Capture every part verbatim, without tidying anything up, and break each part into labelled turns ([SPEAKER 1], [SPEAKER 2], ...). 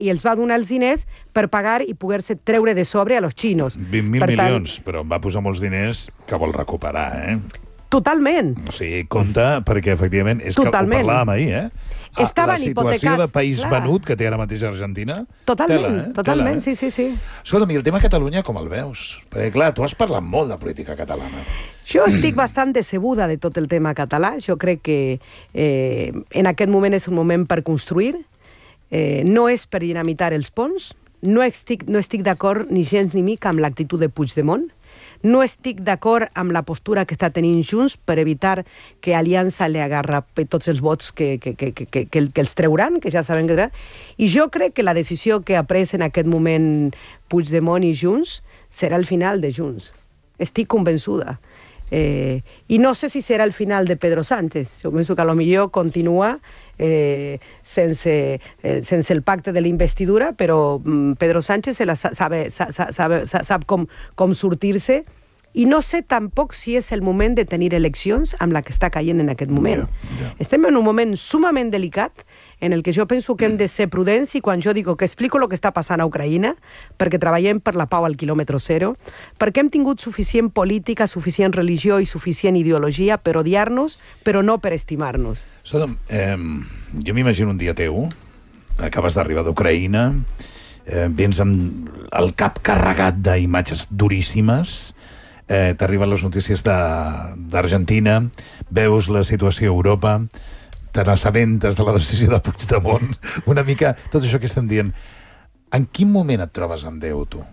[SPEAKER 1] i els va donar els diners per pagar i poder-se treure de sobre a los xinos.
[SPEAKER 2] vint mil milions, però em va posar molts diners que vol recuperar, eh?
[SPEAKER 1] Totalment.
[SPEAKER 2] O sigui, compte, perquè efectivament, és
[SPEAKER 1] Totalment.
[SPEAKER 2] que ho parlàvem ahir, eh?
[SPEAKER 1] Estaven
[SPEAKER 2] la situació
[SPEAKER 1] hipotecats,
[SPEAKER 2] de país
[SPEAKER 1] clar.
[SPEAKER 2] venut que té ara mateix Argentina...
[SPEAKER 1] Totalment,
[SPEAKER 2] tela, eh?
[SPEAKER 1] totalment,
[SPEAKER 2] tela, eh?
[SPEAKER 1] sí, sí, sí.
[SPEAKER 2] Escolta'm, i el tema Catalunya com el veus? Perquè, clar, tu has parlat molt de política catalana.
[SPEAKER 1] Jo estic bastant decebuda de tot el tema català. Jo crec que eh, en aquest moment és un moment per construir. Eh, no és per dinamitar els ponts. No estic, no estic d'acord ni gens ni mica amb l'actitud de Puigdemont. No estic d'acord amb la postura que està tenint Junts per evitar que Aliança li agarra tots els vots que, que, que, que, que, que els treuran, que ja saben que treuran. I jo crec que la decisió que ha pres en aquest moment Puigdemont i Junts serà el final de Junts. Estic convençuda. Eh, I no sé si serà el final de Pedro Sánchez. Jo penso que a lo millor continua eh, sense, eh, sense el pacte de la investidura, però mm, Pedro Sánchez se la sabe, sa, sa, sabe, sa, sap com, com sortir-se, i no sé tampoc si és el moment de tenir eleccions amb la que està caient en aquest moment.
[SPEAKER 2] Yeah, yeah.
[SPEAKER 1] Estem en un moment sumament delicat en el que jo penso que hem de ser prudents, i quan jo digo que explico el que està passant a Ucraïna, perquè treballem per la pau al quilòmetre zero, perquè hem tingut suficient política, suficient religió i suficient ideologia per odiar-nos, però no per estimar-nos.
[SPEAKER 2] Escolta'm, eh, jo m'imagino un dia teu, acabes d'arribar d'Ucraïna, eh, vens amb el cap carregat d'imatges duríssimes, eh, t'arriben les notícies d'Argentina, veus la situació a Europa, te n'assabentes de la decisió de Puigdemont, una mica tot això que estem dient. En quin moment et trobes amb Déu, tu?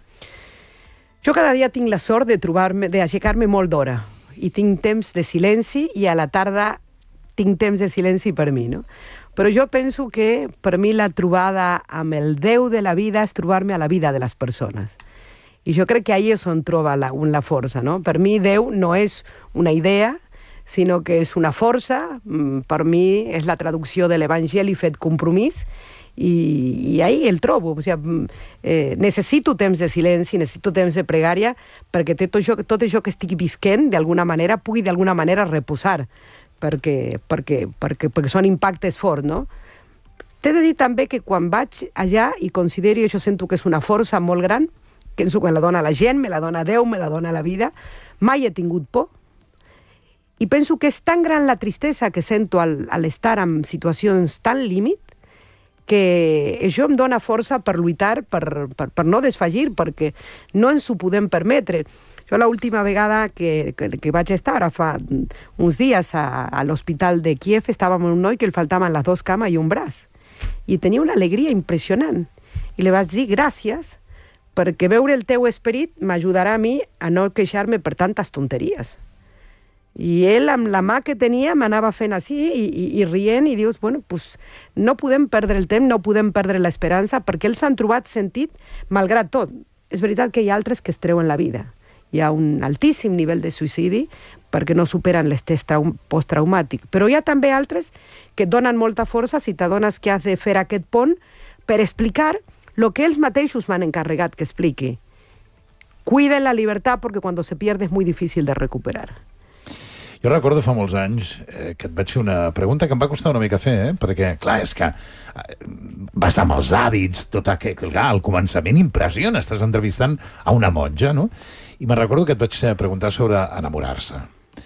[SPEAKER 1] Jo cada dia tinc la sort de trobar-me, d'aixecar-me molt d'hora, i tinc temps de silenci, i a la tarda tinc temps de silenci per mi, no? Però jo penso que per mi la trobada amb el Déu de la vida és trobar-me a la vida de les persones. I jo crec que ahí és on troba la, la força, no? Per mi Déu no és una idea, sinó que és una força. Per mi és la traducció de l'Evangeli fet compromís, i, i ahí el trobo. O sigui, eh, necessito temps de silenci, necessito temps de pregària, perquè tot això, tot això que estic visquent, d'alguna manera, pugui d'alguna manera reposar, perquè, perquè, perquè, perquè són impactes forts, no? T'he de dir també que quan vaig allà i considero, i això sento que és una força molt gran, que penso que me la dona la gent, me la dona Déu, me la dona la vida, mai he tingut por. I penso que és tan gran la tristesa que sento al, al estar en situacions tan límit, que això em dona força per lluitar, per, per, per no desfallir, perquè no ens ho podem permetre. Jo l'última vegada que, que, que vaig estar, ara fa uns dies, a, a l'hospital de Kiev, estava amb un noi que li faltaven les dues cames i un braç. I tenia una alegria impressionant. I li vaig dir gràcies, perquè veure el teu esperit m'ajudarà a mi a no queixar-me per tantes tonteries. I ell, amb la mà que tenia, m'anava fent així i, i, i rient, i dius, bueno, pues, no podem perdre el temps, no podem perdre l'esperança, perquè ells s'han trobat sentit, malgrat tot. És veritat que hi ha altres que es treuen la vida. Hi ha un altíssim nivell de suïcidi perquè no superen l'estrès posttraumàtic. Però hi ha també altres que et donen molta força si t'adones que has de fer aquest pont per explicar el que ells mateixos m'han encarregat que expliqui. Cuiden la llibertat perquè quan se pierde és molt difícil de recuperar.
[SPEAKER 2] Jo recordo fa molts anys eh, que et vaig fer una pregunta que em va costar una mica fer, eh? Perquè, clar, és que eh, vas amb els hàbits, tot aquest, clar, al començament impressiona, estàs entrevistant a una monja, no? I me'n recordo que et vaig preguntar sobre enamorar-se.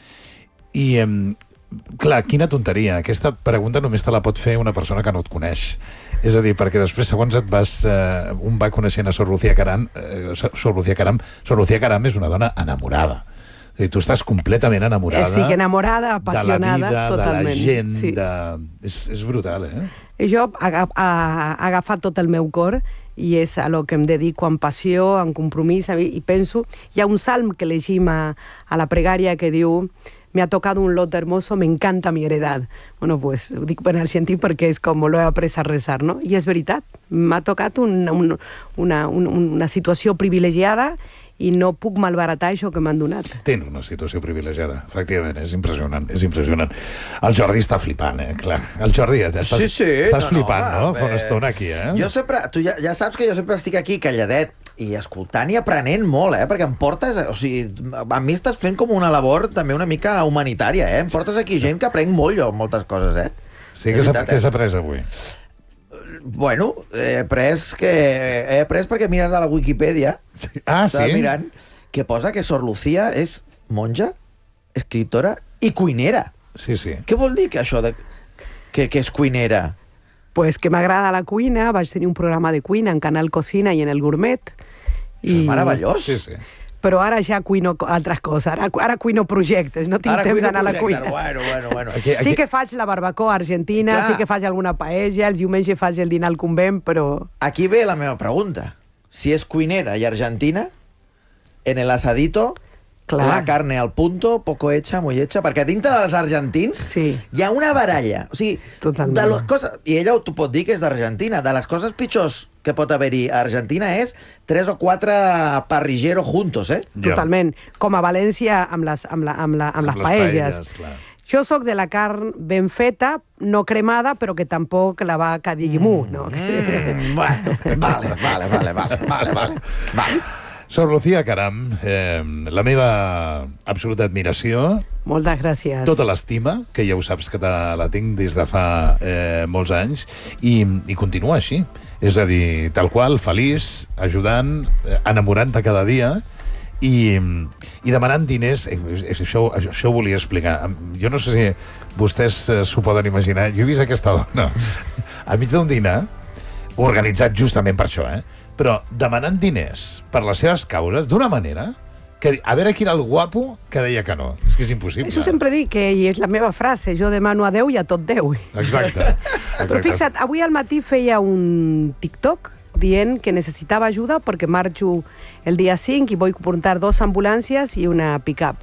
[SPEAKER 2] I, eh, clar, quina tonteria, aquesta pregunta només te la pot fer una persona que no et coneix. És a dir, perquè després, segons et vas... Eh, un va coneixent a Sor Lucía Caram, eh, Sor Lucía Caram, Sor Lucía Caram és una dona enamorada. O sigui, tu estàs completament enamorada...
[SPEAKER 1] Estic enamorada, apassionada,
[SPEAKER 2] de la vida,
[SPEAKER 1] totalment.
[SPEAKER 2] de la gent,
[SPEAKER 1] sí.
[SPEAKER 2] de... És, és brutal, eh?
[SPEAKER 1] I jo he agafat tot el meu cor i és a lo que em dedico amb passió, amb compromís, i penso... Hi ha un salm que llegim a, a la pregària que diu: me ha tocado un lot hermoso, me encanta mi heredad. Bueno, pues ho dic en argentí perquè és com lo he après a rezar, no? I és veritat, m'ha tocat un, un, una, un, una situació privilegiada i no puc malbaratar això que m'han donat.
[SPEAKER 2] Tens una situació privilegiada, efectivament, és impressionant, és impressionant. El Jordi està flipant, eh, clar. El Jordi, estàs,
[SPEAKER 3] sí, sí,
[SPEAKER 2] estàs
[SPEAKER 3] no,
[SPEAKER 2] flipant,
[SPEAKER 3] no?
[SPEAKER 2] no? Fa una estona aquí, eh?
[SPEAKER 3] Jo sempre, tu ja, ja saps que jo sempre estic aquí calladet i escoltant i aprenent molt, eh? Perquè em portes... O sigui, a mi estàs fent com una labor també una mica humanitària, eh? Em portes aquí gent que aprenc molt jo moltes coses, eh?
[SPEAKER 2] Sí, què s'ha après avui?
[SPEAKER 3] Bueno, he après que... He après perquè mires a la Wikipedia,
[SPEAKER 2] Ah,
[SPEAKER 3] estava
[SPEAKER 2] sí?
[SPEAKER 3] mirant, que posa que Sor Lucía és monja, escriptora i cuinera.
[SPEAKER 2] Sí, sí.
[SPEAKER 3] Què vol dir que això de... que, que és cuinera?
[SPEAKER 1] Pues que m'agrada la cuina, vaig tenir un programa de cuina en Canal Cocina i en el Gourmet.
[SPEAKER 3] Això és meravellós.
[SPEAKER 2] Sí, sí.
[SPEAKER 1] Però ara ja cuino co- altres coses, ara, ara cuino projectes, no tinc
[SPEAKER 3] Ara
[SPEAKER 1] temps
[SPEAKER 3] cuina
[SPEAKER 1] d'anar a la
[SPEAKER 3] projecte.
[SPEAKER 1] cuina.
[SPEAKER 3] Bueno, bueno, bueno.
[SPEAKER 2] Aquí, aquí...
[SPEAKER 1] Sí que faig la barbacoa argentina,
[SPEAKER 3] Clar.
[SPEAKER 1] sí que faig alguna paella, els diumenges faig el dinar al convent, però...
[SPEAKER 3] Aquí ve la meva pregunta. Si és cuinera i argentina, en el asadito,
[SPEAKER 1] Clar.
[SPEAKER 3] la carne al punto, poco hecha, muy hecha, perquè dintre dels argentins
[SPEAKER 1] Sí.
[SPEAKER 3] hi ha una baralla. O sigui,
[SPEAKER 1] Totalment.
[SPEAKER 3] de les coses, i ella t'ho pot dir que és d'Argentina, de les coses pitjors que pot haver-hi a Argentina és tres o quatre parrilleros juntos, eh?
[SPEAKER 2] Ja.
[SPEAKER 1] Totalment. Com a València amb les, amb la, amb la, amb les paelles.
[SPEAKER 2] clar.
[SPEAKER 1] Jo sóc de la carn ben feta, no cremada, però que tampoc la vaca digui mu, no?
[SPEAKER 3] Mm, bueno, vale, vale, vale, vale, vale, vale, vale.
[SPEAKER 2] Sor Lucía Caram, eh, la meva absoluta admiració,
[SPEAKER 1] Moltes gràcies.
[SPEAKER 2] tota l'estima, que ja ho saps que te la tinc des de fa eh, molts anys, i, i continua així. És a dir, tal qual, feliç, ajudant, eh, enamorant-te cada dia, i, i demanant diners. Eh, és, això, això ho volia explicar. Jo no sé si vostès eh, s'ho poden imaginar. Jo he vist aquesta dona a mig d'un dinar, organitzat justament per això, eh? Però demanant diners per les seves causes d'una manera que a veure qui era el guapo que deia que no. És que és impossible.
[SPEAKER 1] Això sempre dic, que i és la meva frase, jo demano a Déu i a tot Déu.
[SPEAKER 2] Exacte.
[SPEAKER 1] Però fixa't, avui al matí feia un TikTok dient que necessitava ajuda perquè marxo el dia cinc i vull portar dos ambulàncies i una pick-up.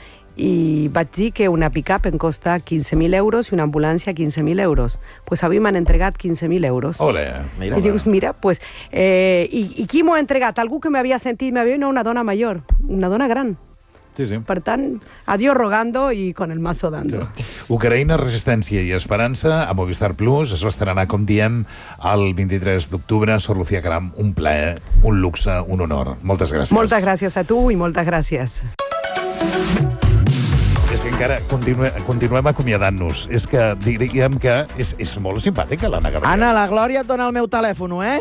[SPEAKER 1] I vaig dir que una pick-up em costa quinze mil euros i una ambulància quinze mil euros. Pues avui m'han entregat quinze mil euros.
[SPEAKER 2] Ole.
[SPEAKER 3] Mira.
[SPEAKER 1] I dius, mira, pues, eh, i, i qui m'ho ha entregat? Algú que m'havia sentit, m'havia no, una dona major, una dona gran.
[SPEAKER 2] Sí, sí.
[SPEAKER 1] Per tant, a Dios rogando i con el mazo dando.
[SPEAKER 2] Ucraïna, resistència i esperança a Movistar Plus. Es va estrenar, com diem, el vint-i-tres d'octubre. Sor Lucía Caram, un plaer, un luxe, un honor. Moltes gràcies.
[SPEAKER 1] Moltes gràcies a tu i moltes gràcies.
[SPEAKER 2] És que encara continue, continuem acomiadant-nos. És que diríem que és, és molt simpàtica l'Anna Gabriel.
[SPEAKER 3] Anna, la Glòria et dona el meu telèfon, eh?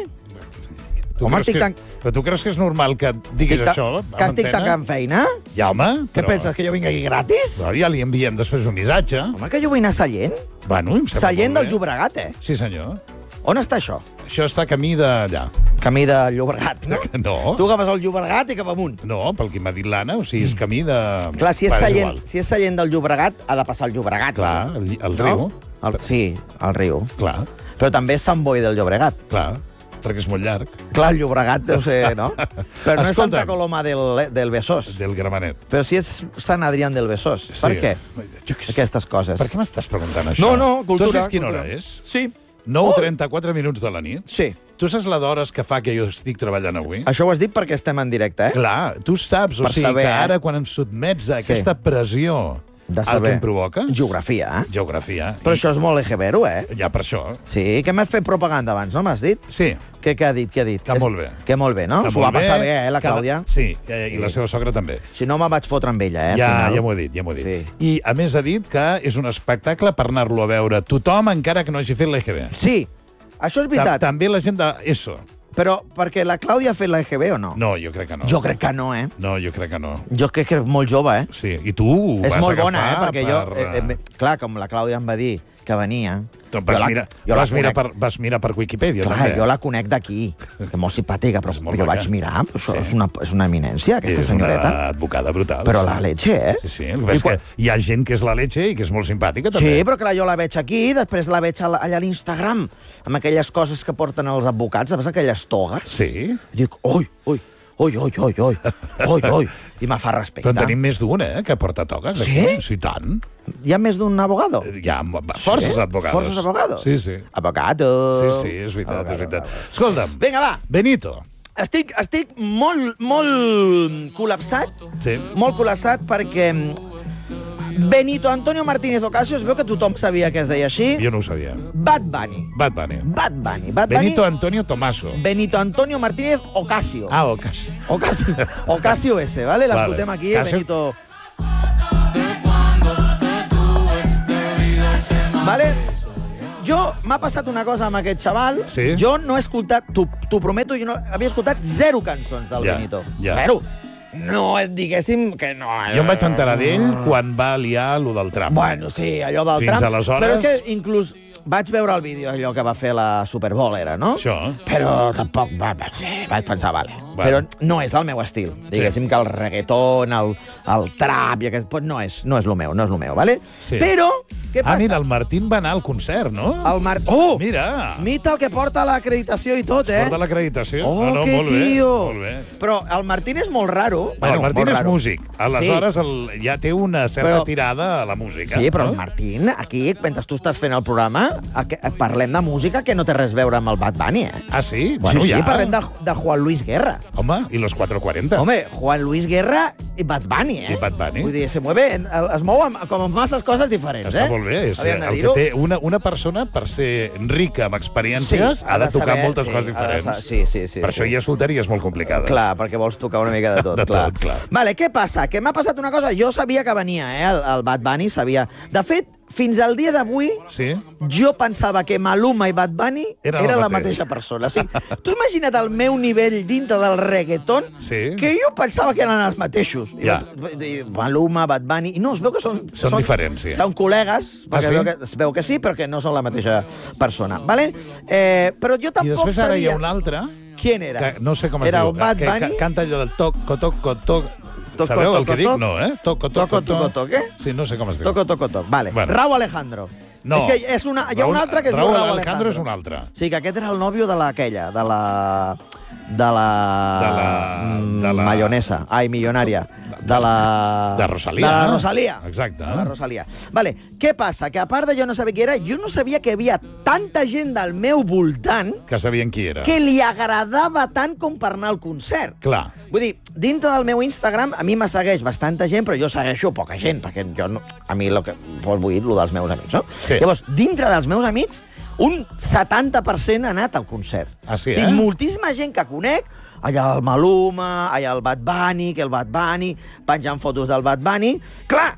[SPEAKER 2] Tu
[SPEAKER 3] home,
[SPEAKER 2] creus
[SPEAKER 3] estic
[SPEAKER 2] que,
[SPEAKER 3] tan-
[SPEAKER 2] Però tu creus que és normal que diguis
[SPEAKER 3] Estic ta-
[SPEAKER 2] això? a
[SPEAKER 3] Que estic
[SPEAKER 2] l'antena?
[SPEAKER 3] tancant feina?
[SPEAKER 2] Ja, home.
[SPEAKER 3] Què
[SPEAKER 2] però-
[SPEAKER 3] penses, que jo vinc aquí gratis?
[SPEAKER 2] Però ja li enviem després un missatge.
[SPEAKER 3] Home, que jo vull anar a Sallent.
[SPEAKER 2] Bueno, em sembla
[SPEAKER 3] Sallent
[SPEAKER 2] molt
[SPEAKER 3] del
[SPEAKER 2] bé.
[SPEAKER 3] Llobregat, eh?
[SPEAKER 2] Sí, senyor.
[SPEAKER 3] On està això?
[SPEAKER 2] Això està camí d'allà.
[SPEAKER 3] Camí de Llobregat, no?
[SPEAKER 2] No.
[SPEAKER 3] Tu agafes el Llobregat i cap amunt.
[SPEAKER 2] No, pel que m'ha dit l'Anna, o sigui, és camí de...
[SPEAKER 3] Clar, si és,
[SPEAKER 2] Va,
[SPEAKER 3] Sallent,
[SPEAKER 2] igual.
[SPEAKER 3] si és Sallent del Llobregat, ha de passar el Llobregat.
[SPEAKER 2] Clar, el, el
[SPEAKER 3] no?
[SPEAKER 2] riu.
[SPEAKER 3] El, sí, el riu.
[SPEAKER 2] Clar,
[SPEAKER 3] Però també és Sant Boi del Llobregat.
[SPEAKER 2] clar, perquè és molt llarg.
[SPEAKER 3] Clar, el Llobregat deu ser, no? Però no és
[SPEAKER 2] Escolta'm.
[SPEAKER 3] Santa Coloma del, del Besòs.
[SPEAKER 2] Del Gramenet.
[SPEAKER 3] Però si és Sant Adrià del Besòs. Per
[SPEAKER 2] Sí.
[SPEAKER 3] què?
[SPEAKER 2] Jo què sé.
[SPEAKER 3] Aquestes coses.
[SPEAKER 2] Per què m'estàs preguntant això?
[SPEAKER 3] No, no, cultura.
[SPEAKER 2] Tu has vist quina
[SPEAKER 3] cultura.
[SPEAKER 2] hora és?
[SPEAKER 3] Sí.
[SPEAKER 2] nou i trenta-quatre minuts de la nit.
[SPEAKER 3] Sí.
[SPEAKER 2] Tu saps la d'hores que fa que jo estic treballant avui?
[SPEAKER 3] Això ho has dit perquè estem en directe, eh?
[SPEAKER 2] Clar, tu saps, o
[SPEAKER 3] Per
[SPEAKER 2] sigui,
[SPEAKER 3] saber,
[SPEAKER 2] que
[SPEAKER 3] eh?
[SPEAKER 2] ara quan em sotmets a
[SPEAKER 3] Sí.
[SPEAKER 2] aquesta pressió,
[SPEAKER 3] De
[SPEAKER 2] el
[SPEAKER 3] saber.
[SPEAKER 2] que em provoques...
[SPEAKER 3] Geografia, eh?
[SPEAKER 2] Geografia.
[SPEAKER 3] Però
[SPEAKER 2] I-
[SPEAKER 3] això és molt egebero, eh?
[SPEAKER 2] Ja per això.
[SPEAKER 3] Sí, que m'has fet propaganda abans, no m'has dit?
[SPEAKER 2] Sí,
[SPEAKER 3] Què, què ha dit, què ha dit?
[SPEAKER 2] que molt bé.
[SPEAKER 3] Que molt bé, no?
[SPEAKER 2] que
[SPEAKER 3] S'ho va
[SPEAKER 2] molt
[SPEAKER 3] passar bé, eh, la
[SPEAKER 2] que-
[SPEAKER 3] Clàudia?
[SPEAKER 2] Sí, eh, i la
[SPEAKER 3] Sí.
[SPEAKER 2] seva sogra també.
[SPEAKER 3] Si no, me vaig fotre amb ella, eh? al
[SPEAKER 2] Ja,
[SPEAKER 3] final.
[SPEAKER 2] ja m'ho he dit, ja m'ho he dit.
[SPEAKER 3] Sí.
[SPEAKER 2] I, a més, ha dit que és un espectacle per anar-lo a veure tothom, encara que no hagi fet l'E G B.
[SPEAKER 3] Sí, això és veritat.
[SPEAKER 2] Ta- També la gent d'ESO.
[SPEAKER 3] Però perquè la Clàudia ha fet l'E G B o no?
[SPEAKER 2] No, jo crec que no.
[SPEAKER 3] Jo crec que no, eh?
[SPEAKER 2] No, jo crec que no.
[SPEAKER 3] Jo crec que és molt jove, eh?
[SPEAKER 2] Sí, i tu ho
[SPEAKER 3] És
[SPEAKER 2] vas
[SPEAKER 3] molt
[SPEAKER 2] agafar
[SPEAKER 3] bona, eh? Perquè jo...
[SPEAKER 2] per...
[SPEAKER 3] Eh, eh, clar, com la Clàudia em va dir que venia...
[SPEAKER 2] Tu vas,
[SPEAKER 3] jo la-
[SPEAKER 2] mirar,
[SPEAKER 3] jo la
[SPEAKER 2] vas, mirar
[SPEAKER 3] conec-
[SPEAKER 2] per, vas mirar per Wikipedia,
[SPEAKER 3] Clar,
[SPEAKER 2] també.
[SPEAKER 3] jo la conec d'aquí, que molt simpàtica, però
[SPEAKER 2] És molt
[SPEAKER 3] jo
[SPEAKER 2] maca.
[SPEAKER 3] vaig mirar, però això
[SPEAKER 2] Sí.
[SPEAKER 3] és, una, és una eminència, aquesta
[SPEAKER 2] és
[SPEAKER 3] senyoreta.
[SPEAKER 2] una advocada brutal.
[SPEAKER 3] Però
[SPEAKER 2] sí.
[SPEAKER 3] la leche, eh?
[SPEAKER 2] Sí, sí. El que passa és
[SPEAKER 3] quan-
[SPEAKER 2] que hi ha gent que és la leche i que és molt simpàtica,
[SPEAKER 3] Sí,
[SPEAKER 2] també.
[SPEAKER 3] però clar, jo la veig aquí, després la veig a- allà a l'Instagram, amb aquelles coses que porten els advocats, saps aquelles togues?
[SPEAKER 2] Sí.
[SPEAKER 3] I dic, oi, oi, oi, oi, oi, oi, oi, oi, i me fa respecte.
[SPEAKER 2] Però en tenim més d'un, eh, que porta togues.
[SPEAKER 3] Sí?
[SPEAKER 2] Aquí. Sí, tant.
[SPEAKER 3] Hi ha més d'un abogado?
[SPEAKER 2] Hi ha forces
[SPEAKER 3] Sí?
[SPEAKER 2] advocados.
[SPEAKER 3] Forces abogados?
[SPEAKER 2] Sí, sí.
[SPEAKER 3] Abogado.
[SPEAKER 2] Sí, sí, és veritat,
[SPEAKER 3] Abogado,
[SPEAKER 2] és veritat.
[SPEAKER 3] abogado.
[SPEAKER 2] Escolta'm,
[SPEAKER 3] Vinga, va.
[SPEAKER 2] Benito.
[SPEAKER 3] Estic, estic molt, molt col·lapsat,
[SPEAKER 2] Sí.
[SPEAKER 3] molt col·lapsat perquè Benito Antonio Martínez Ocasio, es veu que tothom sabia que es deia així.
[SPEAKER 2] Jo no ho sabia.
[SPEAKER 3] Bad Bunny.
[SPEAKER 2] Bad Bunny.
[SPEAKER 3] Bad Bunny. Bad
[SPEAKER 2] Benito
[SPEAKER 3] Bunny.
[SPEAKER 2] Antonio Tomaso.
[SPEAKER 3] Benito Antonio Martínez Ocasio.
[SPEAKER 2] Ah, Ocas.
[SPEAKER 3] Ocasio. Ocasio ese, ¿vale? L'escoltem
[SPEAKER 2] Vale.
[SPEAKER 3] aquí,
[SPEAKER 2] Casio-
[SPEAKER 3] Benito... Vale? jo m'ha passat una cosa amb aquest xaval.
[SPEAKER 2] Sí?
[SPEAKER 3] Jo no he escoltat, t'ho prometo, jo no havia escoltat zero cançons del
[SPEAKER 2] Ja,
[SPEAKER 3] Benito.
[SPEAKER 2] ja.
[SPEAKER 3] Zero. No et diguéssim que no...
[SPEAKER 2] Jo em vaig enterar d'ell quan va liar lo del tram.
[SPEAKER 3] Bueno, sí, allò del
[SPEAKER 2] Fins
[SPEAKER 3] tram.
[SPEAKER 2] aleshores-
[SPEAKER 3] Però és que inclús vaig veure el vídeo, allò que va fer la Super Bowl, era, no?
[SPEAKER 2] Això.
[SPEAKER 3] Però tampoc va, va, vaig pensar, vale.
[SPEAKER 2] Bueno.
[SPEAKER 3] Però no és el meu estil. Diguéssim que el reggaeton, el, el trap i aquest... Pues no és, no és el meu, no és el meu, vale?
[SPEAKER 2] Sí.
[SPEAKER 3] Però, què
[SPEAKER 2] Ah,
[SPEAKER 3] passa?
[SPEAKER 2] mira, el Martín va anar al concert, no?
[SPEAKER 3] El Mar... Oh!
[SPEAKER 2] Mira!
[SPEAKER 3] Mita el que porta l'acreditació i tot, eh?
[SPEAKER 2] Porta l'acreditació.
[SPEAKER 3] Oh,
[SPEAKER 2] no, no,
[SPEAKER 3] que
[SPEAKER 2] molt bé,
[SPEAKER 3] tio!
[SPEAKER 2] molt bé.
[SPEAKER 3] Però el Martín és molt raro.
[SPEAKER 2] Bueno, el Martín
[SPEAKER 3] molt
[SPEAKER 2] és
[SPEAKER 3] raro.
[SPEAKER 2] músic. Aleshores el, ja té una certa
[SPEAKER 3] Però-
[SPEAKER 2] tirada a la música.
[SPEAKER 3] Sí, però
[SPEAKER 2] no?
[SPEAKER 3] el Martín, aquí, mentre tu estàs fent el programa, aquí, parlem de música que no té res a veure amb el Bad Bunny, eh?
[SPEAKER 2] Ah, sí?
[SPEAKER 3] Bueno, sí,
[SPEAKER 2] ja.
[SPEAKER 3] sí, parlem de, de Juan Luis Guerra.
[SPEAKER 2] Home, i los cuatro cuarenta.
[SPEAKER 3] Home, Juan Luis Guerra i Bad Bunny, eh?
[SPEAKER 2] I Bad Bunny.
[SPEAKER 3] Vull dir, se mueve, en- es mou amb, com amb masses coses diferents,
[SPEAKER 2] Està
[SPEAKER 3] eh?
[SPEAKER 2] molt bé. És,
[SPEAKER 3] Havíem de
[SPEAKER 2] el que
[SPEAKER 3] dir-ho.
[SPEAKER 2] té una, una persona, per ser rica amb experiències,
[SPEAKER 3] Sí,
[SPEAKER 2] ha de tocar
[SPEAKER 3] saber,
[SPEAKER 2] moltes
[SPEAKER 3] sí,
[SPEAKER 2] coses
[SPEAKER 3] ha de
[SPEAKER 2] diferents.
[SPEAKER 3] sa- sí, sí, sí,
[SPEAKER 2] per
[SPEAKER 3] sí.
[SPEAKER 2] això hi ha solteries molt complicades.
[SPEAKER 3] Clar, perquè vols tocar una mica de tot.
[SPEAKER 2] De
[SPEAKER 3] clar.
[SPEAKER 2] tot, clar.
[SPEAKER 3] Vale, què passa? Que m'ha passat una cosa. Jo sabia que venia, eh, el, el Bad Bunny, sabia. De fet, fins al dia d'avui,
[SPEAKER 2] Sí?
[SPEAKER 3] jo pensava que Maluma i Bad Bunny
[SPEAKER 2] Era
[SPEAKER 3] era,
[SPEAKER 2] el
[SPEAKER 3] la
[SPEAKER 2] mateix.
[SPEAKER 3] mateixa persona. O sigui, tu imagina't el meu nivell dintre del reggaeton,
[SPEAKER 2] Sí.
[SPEAKER 3] que jo pensava que eren els mateixos. I
[SPEAKER 2] Ja.
[SPEAKER 3] vaig dir, Maluma, Bad Bunny... I no, es veu que són...
[SPEAKER 2] Són diferents, sí.
[SPEAKER 3] Són col·legues,
[SPEAKER 2] Ah,
[SPEAKER 3] perquè
[SPEAKER 2] sí?
[SPEAKER 3] es, veu que, es veu que sí, però que no són la mateixa persona. Vale? Eh, però jo
[SPEAKER 2] I
[SPEAKER 3] tampoc
[SPEAKER 2] després ara hi
[SPEAKER 3] sabia...
[SPEAKER 2] ha un altre,
[SPEAKER 3] Qui era?
[SPEAKER 2] que no sé com es
[SPEAKER 3] era
[SPEAKER 2] diu,
[SPEAKER 3] el Bad
[SPEAKER 2] que,
[SPEAKER 3] Bunny?
[SPEAKER 2] que canta allò del toco, toco, toco...
[SPEAKER 3] Toco,
[SPEAKER 2] Sabeu el
[SPEAKER 3] toco,
[SPEAKER 2] que dic?
[SPEAKER 3] toc?
[SPEAKER 2] No, eh? Toco, toco,
[SPEAKER 3] Toco, toco, toc, eh?
[SPEAKER 2] Sí, no sé com es diu.
[SPEAKER 3] Toco, toco, toc. Vale.
[SPEAKER 2] Bueno.
[SPEAKER 3] Raúl Alejandro.
[SPEAKER 2] No.
[SPEAKER 3] És que és una, hi ha un
[SPEAKER 2] Raúl-
[SPEAKER 3] altre que es diu
[SPEAKER 2] Raúl
[SPEAKER 3] Raúl
[SPEAKER 2] Alejandro
[SPEAKER 3] Alejandro.
[SPEAKER 2] és un altre.
[SPEAKER 3] Sí, que aquest era el nòvio de l'aquella, de la... De la...
[SPEAKER 2] De la-
[SPEAKER 3] mm,
[SPEAKER 2] de la-
[SPEAKER 3] Maionesa. Ai, milionària. De la...
[SPEAKER 2] De Rosalía.
[SPEAKER 3] De la Rosalía.
[SPEAKER 2] Exacte.
[SPEAKER 3] De la Rosalía. Vale, què passa? Que a part de jo no saber qui era, jo no sabia que hi havia tanta gent del meu voltant
[SPEAKER 2] Que sabien qui era.
[SPEAKER 3] que li agradava tant com per anar al concert.
[SPEAKER 2] Clar.
[SPEAKER 3] Vull dir, dintre del meu Instagram, a mi me segueix bastanta gent, però jo segueixo poca gent, perquè jo no, a mi, lo que, pues, vull dir, lo dels meus amics, no?
[SPEAKER 2] Sí.
[SPEAKER 3] Llavors, dintre dels meus amics, un setanta per cent ha anat al concert.
[SPEAKER 2] Ah, sí,
[SPEAKER 3] Tinc
[SPEAKER 2] eh?
[SPEAKER 3] moltíssima gent que conec, allà el Maluma, allà el Bad Bunny, que el Bad Bunny, penjant fotos del Bad Bunny. Clar,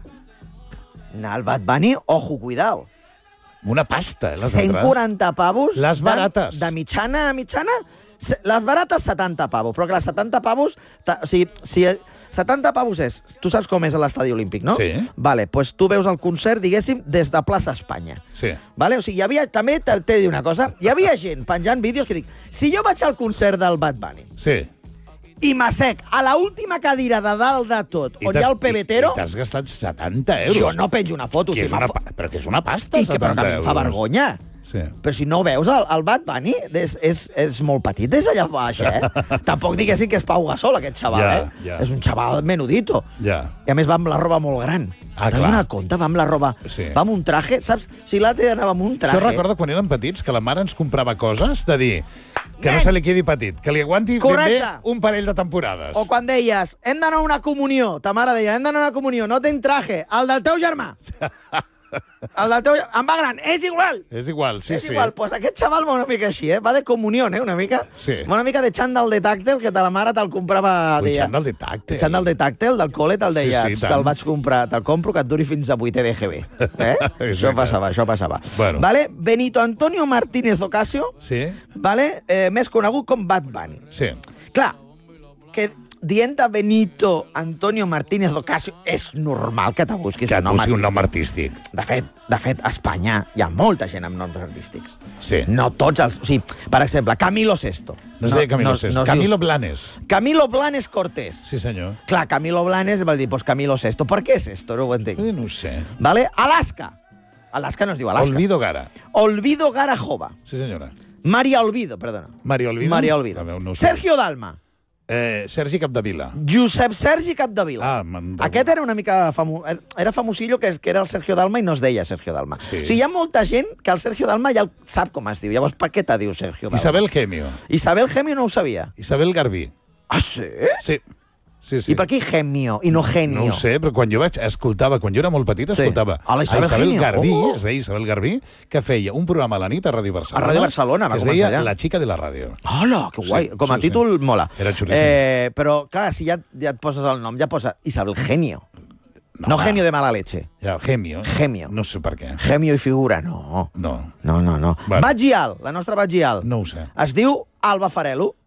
[SPEAKER 3] anar al Bad Bunny, ojo, cuidao.
[SPEAKER 2] Una pasta, eh, les
[SPEAKER 3] cent
[SPEAKER 2] altres.
[SPEAKER 3] quaranta pavos.
[SPEAKER 2] Les barates.
[SPEAKER 3] De, de mitjana a mitjana, se- les barates setanta pavos, però que les setanta pavos... ta- O sigui, si setanta pavos és... Tu saps com és l'estadi olímpic, no?
[SPEAKER 2] Sí.
[SPEAKER 3] Vale, doncs tu veus el concert, diguéssim, des de plaça Espanya.
[SPEAKER 2] Sí.
[SPEAKER 3] Vale? O sigui, hi havia... També t'he de dir una cosa. Hi havia gent penjant vídeos que dic... Si jo vaig al concert del Bad Bunny
[SPEAKER 2] Sí.
[SPEAKER 3] i m'assec a la última cadira de dalt de tot, on hi ha el pebetero,
[SPEAKER 2] I t'has gastat setanta euros.
[SPEAKER 3] jo no penjo una foto.
[SPEAKER 2] Que
[SPEAKER 3] si
[SPEAKER 2] és una,
[SPEAKER 3] m'ha fa-
[SPEAKER 2] pa- però que és una pasta,
[SPEAKER 3] I que, però que a mi em fa
[SPEAKER 2] setanta euros.
[SPEAKER 3] vergonya.
[SPEAKER 2] Sí.
[SPEAKER 3] Però si no ho veus, el, el Bad Bunny és, és, és molt petit des d'allà baix, eh? Tampoc diguessin que és Pau Gasol, aquest xaval,
[SPEAKER 2] Ja,
[SPEAKER 3] eh?
[SPEAKER 2] ja.
[SPEAKER 3] És un xaval menudito.
[SPEAKER 2] Ja.
[SPEAKER 3] I a més va amb la roba molt gran.
[SPEAKER 2] Ah,
[SPEAKER 3] T'has
[SPEAKER 2] clar.
[SPEAKER 3] donat compte? Va amb la roba...
[SPEAKER 2] Sí.
[SPEAKER 3] Va amb un traje, saps? Si l'altre anava amb un traje...
[SPEAKER 2] Això recorda quan érem petits, que la mare ens comprava coses de dir que no
[SPEAKER 3] Nen.
[SPEAKER 2] se li quedi petit, que li aguanti ben bé
[SPEAKER 3] Correcte.
[SPEAKER 2] un parell de temporades.
[SPEAKER 3] O quan deies, hem d'anar a una comunió, ta mare deia, hem d'anar a una comunió, no tenc traje, el del teu germà. El del teu germà, em va gran, és igual.
[SPEAKER 2] És igual, sí,
[SPEAKER 3] és
[SPEAKER 2] sí.
[SPEAKER 3] igual, pues aquest xaval va una mica així, eh? Va de comunió, eh? Una mica.
[SPEAKER 2] Sí.
[SPEAKER 3] Va una mica de xandall de tàctel, que te la mare te'l comprava...
[SPEAKER 2] Ui,
[SPEAKER 3] deia,
[SPEAKER 2] xandall de tàctel.
[SPEAKER 3] Xandall de tàctel, del col·le, te'l deia,
[SPEAKER 2] Sí, sí, tant.
[SPEAKER 3] te'l vaig comprar, te'l compro, que et duri fins a vuitè de G B. Eh? Això passava, això passava.
[SPEAKER 2] Bueno.
[SPEAKER 3] Vale? Benito Antonio Martínez Ocasio,
[SPEAKER 2] Sí,
[SPEAKER 3] vale? eh, més conegut com Bad Bunny.
[SPEAKER 2] sí.
[SPEAKER 3] Clar, que dient de Benito Antonio Martínez Ocasio és normal que te busquis
[SPEAKER 2] Que et
[SPEAKER 3] un nom
[SPEAKER 2] busqui un nom
[SPEAKER 3] artístic.
[SPEAKER 2] artístic.
[SPEAKER 3] De fet, de fet, a Espanya hi ha molta gent amb noms artístics.
[SPEAKER 2] Sí.
[SPEAKER 3] No tots els... O sigui, per exemple, Camilo Sesto.
[SPEAKER 2] No es deia Camilo
[SPEAKER 3] no,
[SPEAKER 2] Sesto.
[SPEAKER 3] no es
[SPEAKER 2] Camilo
[SPEAKER 3] dius-
[SPEAKER 2] Blanes.
[SPEAKER 3] Camilo Blanes Cortés.
[SPEAKER 2] Sí, senyor.
[SPEAKER 3] Clar, Camilo Blanes vol dir, pues Camilo Sesto. Per què Sesto? No ho entenc.
[SPEAKER 2] Eh, no ho sé.
[SPEAKER 3] Vale? Alaska. Alaska no es diu Alaska.
[SPEAKER 2] Olvido Gara.
[SPEAKER 3] Olvido Garajova.
[SPEAKER 2] Sí, senyora.
[SPEAKER 3] Maria Olvido, perdona.
[SPEAKER 2] Maria Olvido.
[SPEAKER 3] Maria Olvido.
[SPEAKER 2] També no ho sé.
[SPEAKER 3] Sergio Dalma.
[SPEAKER 2] Eh, Sergi Capdevila.
[SPEAKER 3] Josep Sergi Capdevila.
[SPEAKER 2] Ah, me'n-
[SPEAKER 3] Aquest era una mica famo... era famosillo, que, és, que era el Sergio Dalma i no es deia Sergio Dalma.
[SPEAKER 2] Sí.
[SPEAKER 3] O sigui, hi ha molta gent que el Sergio Dalma ja el sap com es diu. Llavors, per què te diu Sergio Dalma?
[SPEAKER 2] Isabel Gemio.
[SPEAKER 3] Isabel Gemio no ho sabia.
[SPEAKER 2] Isabel Garbí.
[SPEAKER 3] Ah, sí?
[SPEAKER 2] Sí. Sí, sí.
[SPEAKER 3] I per què Gemio i no Genio?
[SPEAKER 2] No ho sé, però quan jo vaig escoltava, quan jo era molt petit,
[SPEAKER 3] Sí.
[SPEAKER 2] escoltava
[SPEAKER 3] A la Isabel
[SPEAKER 2] a Isabel
[SPEAKER 3] Genio.
[SPEAKER 2] Garbí,
[SPEAKER 3] Oh.
[SPEAKER 2] es deia Isabel Garbí, que feia un programa a la nit a Ràdio Barcelona.
[SPEAKER 3] A Ràdio Barcelona, va
[SPEAKER 2] que es
[SPEAKER 3] començar
[SPEAKER 2] deia
[SPEAKER 3] allà.
[SPEAKER 2] La xica de la ràdio.
[SPEAKER 3] Hola, que guai.
[SPEAKER 2] Sí,
[SPEAKER 3] Com a
[SPEAKER 2] sí, sí.
[SPEAKER 3] títol, mola.
[SPEAKER 2] Era xulíssim.
[SPEAKER 3] Eh, però, clar, si ja, ja et poses el nom, ja posa Isabel Genio. No, no genio de mala leche.
[SPEAKER 2] Ja, Gemio.
[SPEAKER 3] Gemio.
[SPEAKER 2] No sé per què.
[SPEAKER 3] Gemio i figura, no.
[SPEAKER 2] No.
[SPEAKER 3] No, no, no.
[SPEAKER 2] Bueno.
[SPEAKER 3] Batgial, la nostra Batgial.
[SPEAKER 2] No ho sé.
[SPEAKER 3] Es diu Alba Farelo.